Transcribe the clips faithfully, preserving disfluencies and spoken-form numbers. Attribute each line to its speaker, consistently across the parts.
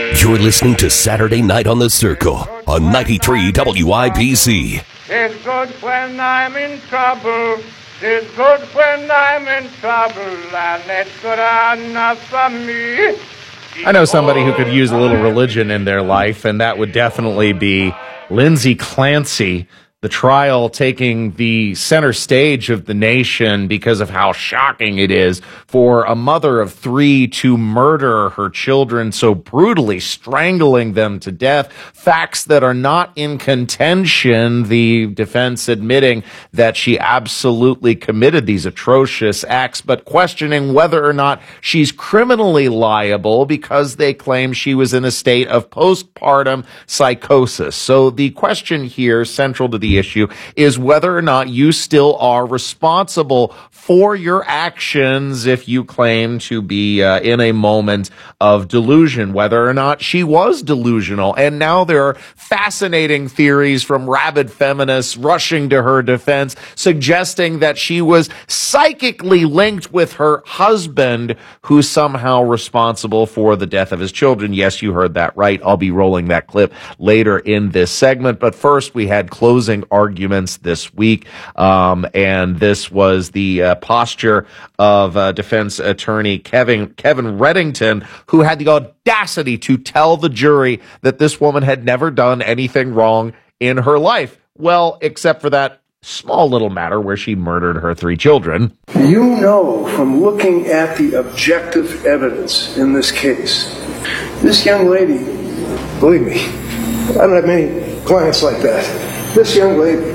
Speaker 1: You're listening to Saturday Night on the Circle on ninety-three W I B C.
Speaker 2: It's good when I'm in trouble. It's good when I'm in trouble. And it's good enough for me.
Speaker 3: I know somebody who could use a little religion in their life, and that would definitely be Lindsay Clancy. The trial taking the center stage of the nation because of how shocking it is for a mother of three to murder her children so brutally, strangling them to death. Facts that are not in contention. The defense admitting that she absolutely committed these atrocious acts, but questioning whether or not she's criminally liable because they claim she was in a state of postpartum psychosis. So the question here, central to the issue, is whether or not you still are responsible for your actions if you claim to be uh, in a moment of delusion, whether or not she was delusional. And now there are fascinating theories from rabid feminists rushing to her defense, suggesting that she was psychically linked with her husband, who's somehow responsible for the death of his children. Yes, you heard that right. I'll be rolling that clip later in this segment. But first, we had closing arguments this week, um, and this was the uh, posture of uh, defense attorney Kevin Kevin Reddington, who had the audacity to tell the jury that this woman had never done anything wrong in her life. Well, except for that small little matter where she murdered her three children.
Speaker 4: You know from looking at the objective evidence in this case, this young lady, believe me, I don't have many clients like that. This young lady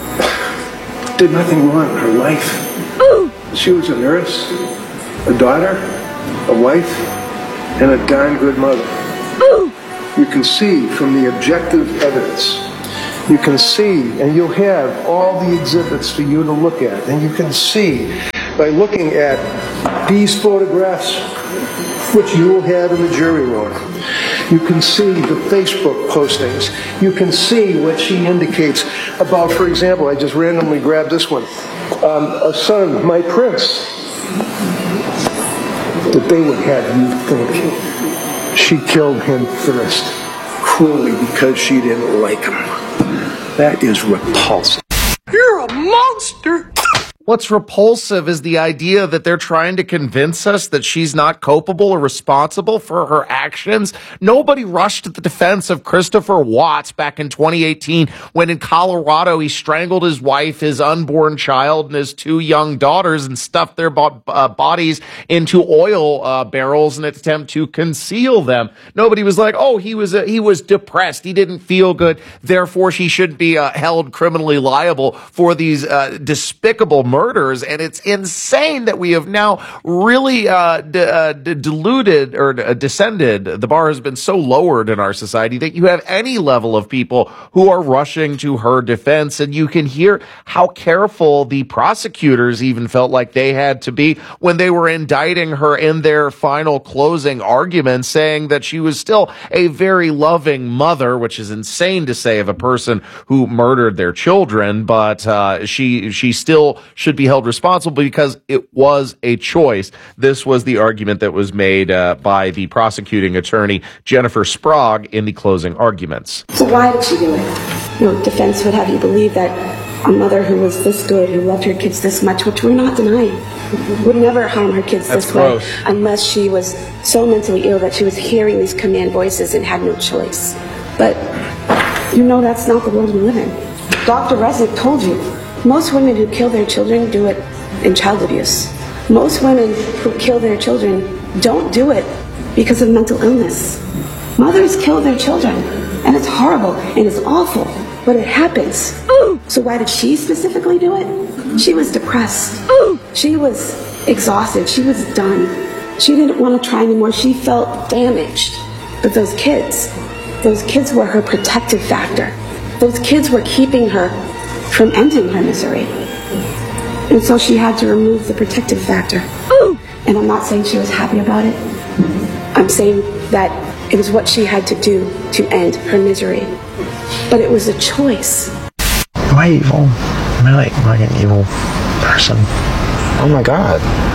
Speaker 4: did nothing wrong in her life. Ooh. She was a nurse, a daughter, a wife, and a darn good mother. Ooh. You can see from the objective evidence. You can see, and you'll have all the exhibits for you to look at, and you can see by looking at these photographs, which you will have in the jury room. You can see the Facebook postings. You can see what she indicates about, for example, I just randomly grabbed this one. Um, a son, my prince, that they would have you think she killed him first, cruelly because she didn't like him. That is repulsive.
Speaker 2: You're a monster.
Speaker 3: What's repulsive is the idea that they're trying to convince us that she's not culpable or responsible for her actions. Nobody rushed to the defense of Christopher Watts back in twenty eighteen when in Colorado he strangled his wife, his unborn child, and his two young daughters and stuffed their bo- uh, bodies into oil uh, barrels in an attempt to conceal them. Nobody was like, oh, he was uh, he was depressed. He didn't feel good. Therefore, she should be uh, held criminally liable for these uh, despicable murders. And it's insane that we have now really uh, d- uh, d- diluted or d- descended. The bar has been so lowered in our society that you have any level of people who are rushing to her defense. And you can hear how careful the prosecutors even felt like they had to be when they were indicting her in their final closing argument, saying that she was still a very loving mother, which is insane to say of a person who murdered their children, but uh, she she still should be held responsible because it was a choice. This was the argument that was made uh, by the prosecuting attorney, Jennifer Sprague, in the closing arguments.
Speaker 5: So why did she do it? You know, defense would have you believe that a mother who was this good, who loved her kids this much, which we're not denying, would never harm her kids
Speaker 3: That's
Speaker 5: this
Speaker 3: gross.
Speaker 5: way unless she was so mentally ill that she was hearing these command voices and had no choice. But you know that's not the world we live in. Doctor Resnick told you, most women who kill their children do it in child abuse. Most women who kill their children don't do it because of mental illness. Mothers kill their children, and it's horrible, and it's awful, but it happens. Ooh. So why did she specifically do it? She was depressed. Ooh. She was exhausted. She was done. She didn't want to try anymore. She felt damaged. But those kids, those kids were her protective factor. Those kids were keeping her from ending her misery. And so she had to remove the protective factor. Ooh. And I'm not saying she was happy about it. I'm saying that it was what she had to do to end her misery. But it was a choice.
Speaker 6: Am I evil? Am I like, like an evil person?
Speaker 7: Oh my God.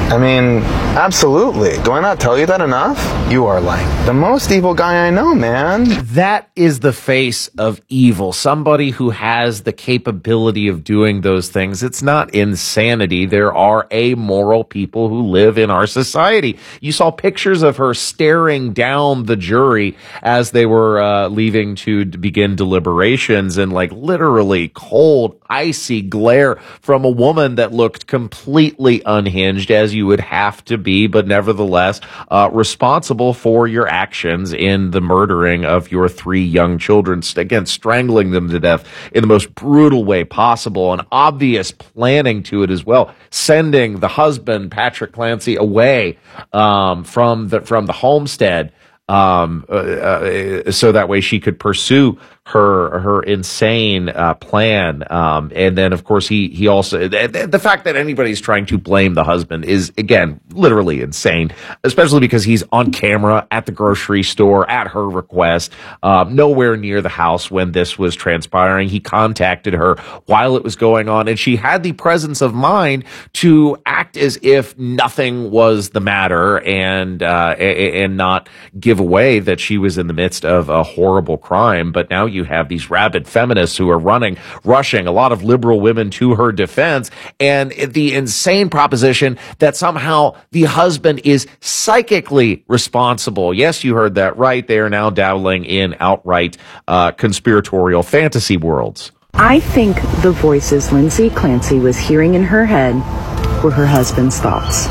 Speaker 6: I mean, absolutely. Do I not tell you that enough? You are like the most evil guy I know, man.
Speaker 3: That is the face of evil. Somebody who has the capability of doing those things. It's not insanity. There are amoral people who live in our society. You saw pictures of her staring down the jury as they were uh, leaving to begin deliberations, and like literally cold, icy glare from a woman that looked completely unhinged, as you would have to be, but nevertheless uh, responsible for your actions in the murdering of your three young children, again, strangling them to death in the most brutal way possible, an obvious planning to it as well, sending the husband, Patrick Clancy, away um, from the from the homestead um, uh, uh, so that way she could pursue her her insane uh, plan. Um, and then, of course, he he also the, the fact that anybody's trying to blame the husband is, again, literally insane, especially because he's on camera at the grocery store at her request, um, nowhere near the house when this was transpiring. He contacted her while it was going on, and she had the presence of mind to act as if nothing was the matter and uh, and not give away that she was in the midst of a horrible crime. But now you have these rabid feminists who are running, rushing a lot of liberal women to her defense, and the insane proposition that somehow the husband is psychically responsible. Yes, you heard that right. They are now dabbling in outright uh, conspiratorial fantasy worlds.
Speaker 7: I think the voices Lindsay Clancy was hearing in her head were her husband's thoughts.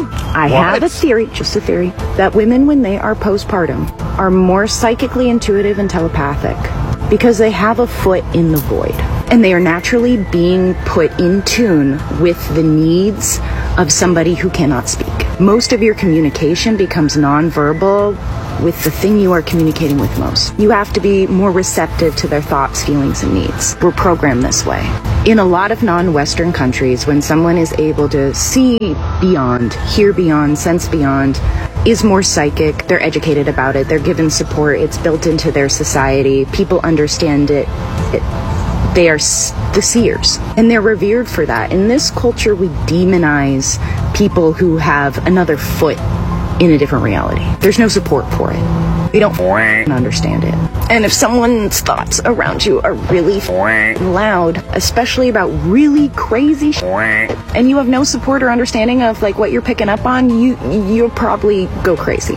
Speaker 7: I
Speaker 3: What?
Speaker 7: have a theory, just a theory, that women, when they are postpartum, are more psychically intuitive and telepathic because they have a foot in the void. And they are naturally being put in tune with the needs of somebody who cannot speak. Most of your communication becomes nonverbal with the thing you are communicating with most. You have to be more receptive to their thoughts, feelings, and needs. We're programmed this way. In a lot of non-Western countries, when someone is able to see beyond, hear beyond, sense beyond, is more psychic, they're educated about it, they're given support, it's built into their society, people understand it, it they are the seers, and they're revered for that. In this culture, we demonize people who have another foot in a different reality. There's no support for it. We don't understand it. And if someone's thoughts around you are really loud, especially about really crazy shit, and you have no support or understanding of like what you're picking up on, you you'll probably go crazy.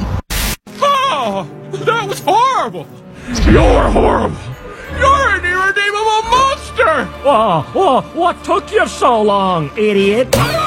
Speaker 8: Oh, that was horrible. You're horrible. You're an irredeemable monster.
Speaker 9: Whoa, whoa, what took you so long, idiot?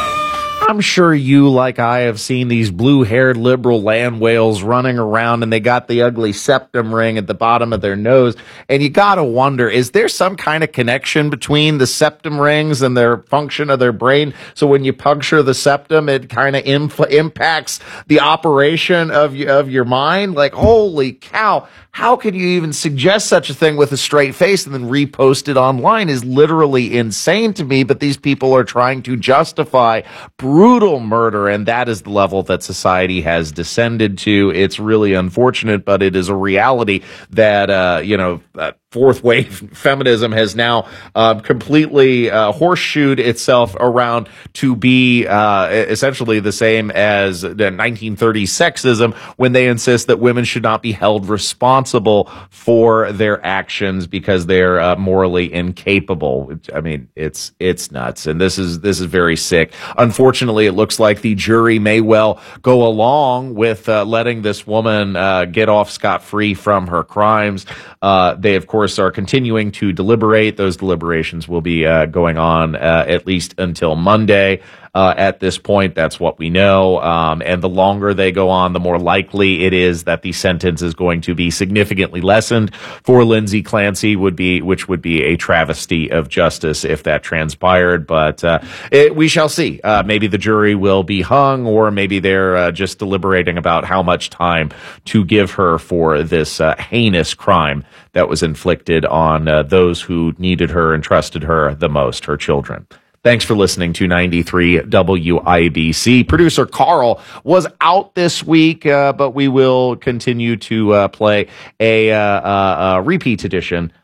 Speaker 3: I'm sure you, like I, have seen these blue-haired liberal land whales running around, and they got the ugly septum ring at the bottom of their nose. And you got to wonder, is there some kind of connection between the septum rings and their function of their brain? So when you puncture the septum, it kind of inf- impacts the operation of, y- of your mind? Like, holy cow. How can you even suggest such a thing with a straight face and then repost it online is literally insane to me. But these people are trying to justify brutal murder, and that is the level that society has descended to. It's really unfortunate, but it is a reality that, uh, you know, uh, fourth wave feminism has now uh, completely uh, horseshoed itself around to be uh, essentially the same as the nineteen thirties sexism, when they insist that women should not be held responsible for their actions because they're uh, morally incapable. I mean, it's it's nuts, and this is this is very sick. Unfortunately, it looks like the jury may well go along with uh, letting this woman uh, get off scot-free from her crimes. Uh, they, of course, are continuing to deliberate. Those deliberations will be uh, going on uh, at least until Monday. Uh, at this point, that's what we know. Um, and the longer they go on, the more likely it is that the sentence is going to be significantly lessened for Lindsay Clancy, would be, which would be a travesty of justice if that transpired. But uh, it, we shall see. Uh, maybe the jury will be hung, or maybe they're uh, just deliberating about how much time to give her for this uh, heinous crime that was inflicted on uh, those who needed her and trusted her the most, her children. Thanks for listening to ninety-three W I B C. Producer Carl was out this week, uh, but we will continue to uh, play a, uh, uh, a repeat edition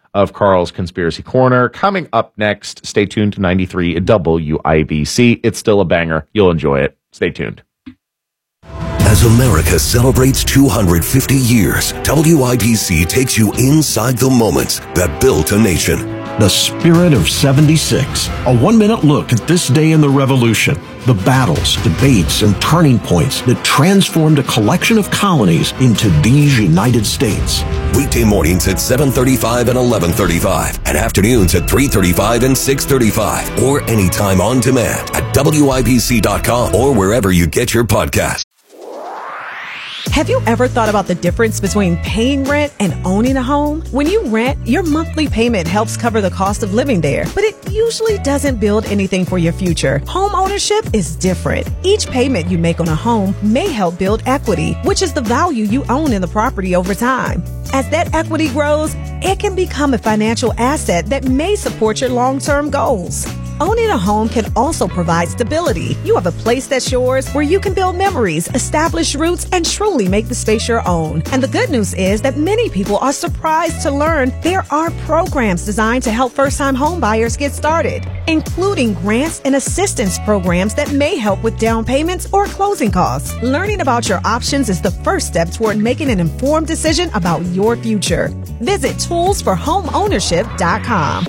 Speaker 3: of Carl's Conspiracy Corner. Coming up next, stay tuned to ninety-three W I B C. It's still a banger. You'll enjoy it. Stay tuned.
Speaker 1: As America celebrates two hundred fifty years, W I B C takes you inside the moments that built a nation.
Speaker 10: The Spirit of seventy-six, a one-minute look at this day in the Revolution, the battles, debates, and turning points that transformed a collection of colonies into these United States.
Speaker 1: Weekday mornings at seven thirty-five and eleven thirty-five, and afternoons at three thirty-five and six thirty-five, or anytime on demand at W I B C dot com or wherever you get your podcasts.
Speaker 11: Have you ever thought about the difference between paying rent and owning a home? When you rent, your monthly payment helps cover the cost of living there, but it usually doesn't build anything for your future. Home ownership is different. Each payment you make on a home may help build equity, which is the value you own in the property over time. As that equity grows, it can become a financial asset that may support your long-term goals. Owning a home can also provide stability. You have a place that's yours where you can build memories, establish roots, and truly make the space your own. And the good news is that many people are surprised to learn there are programs designed to help first-time home buyers get started, including grants and assistance programs that may help with down payments or closing costs. Learning about your options is the first step toward making an informed decision about your future. Visit tools for home ownership dot com.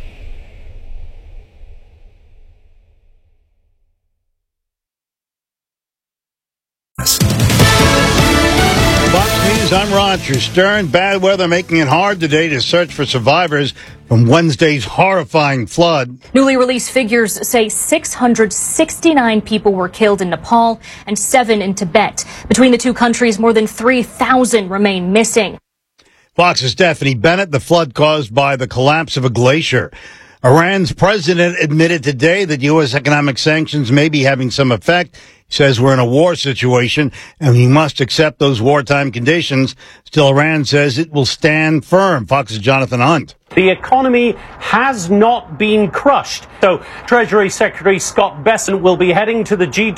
Speaker 12: Fox News, I'm Roger Stern. Bad weather making it hard today to search for survivors from Wednesday's horrifying flood.
Speaker 13: Newly released figures say six hundred sixty-nine people were killed in Nepal and seven in Tibet. Between the two countries, more than three thousand remain missing.
Speaker 12: Fox's Stephanie Bennett. The flood caused by the collapse of a glacier. Iran's president admitted today that U S economic sanctions may be having some effect. He says we're in a war situation and we must accept those wartime conditions. Still, Iran says it will stand firm. Fox's Jonathan Hunt.
Speaker 14: The economy has not been crushed. So Treasury Secretary Scott Bessent will be heading to the G